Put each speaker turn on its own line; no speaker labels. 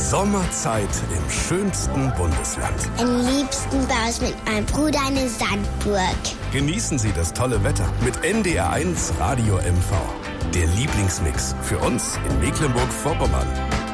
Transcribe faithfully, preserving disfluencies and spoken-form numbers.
Sommerzeit im schönsten Bundesland.
Am liebsten baue ich mit meinem Bruder eine Sandburg.
Genießen Sie das tolle Wetter mit N D R eins Radio M V. Der Lieblingsmix für uns in Mecklenburg-Vorpommern.